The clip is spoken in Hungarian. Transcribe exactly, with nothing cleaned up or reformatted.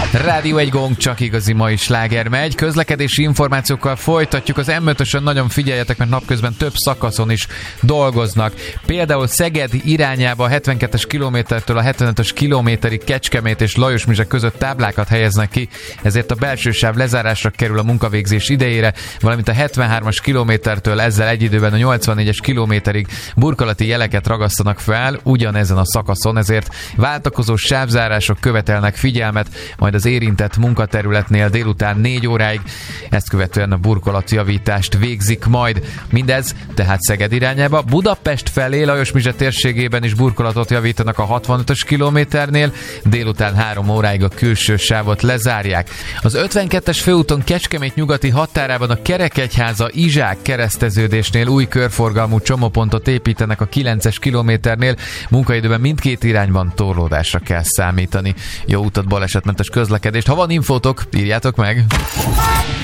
Rádió egy gong, csak igazi mai sláger megy. Közlekedési információkkal folytatjuk. Az em ötösön nagyon figyeljetek, mert napközben több szakaszon is dolgoznak. Például Szeged irányába a hetvenkettes kilométertől a hetvenötös kilométerig Kecskemét és Lajosmizse között táblákat helyeznek ki, ezért a belső sáv lezárásra kerül a munkavégzés idejére, valamint a hetvenhármas kilométertől ezzel egy időben a nyolcvannégyes kilométerig burkolati jeleket ragasztanak fel ugyanezen a szakaszon, ezért váltakozó sávzárások követelnek figyelmet, majd az érintett munkaterületnél délután négy óráig, ezt követően a burkolatjavítást végzik majd. Mindez tehát Szeged irányába. Budapest felé Lajosmizse térségében is burkolatot javítanak a hatvanötös kilométernél, délután három óráig a külső sávot lezárják. Az ötvenkettes főúton Kecskemét nyugati határában a Kerekegyháza-Izsák kereszteződésnél új körforgalmú csomópontot építenek a kilences kilométernél, munkaidőben mindkét irányban torlódásra kell számítani. Jó utat, balesetmentes közlekedést. Ha van infótok, írjátok meg!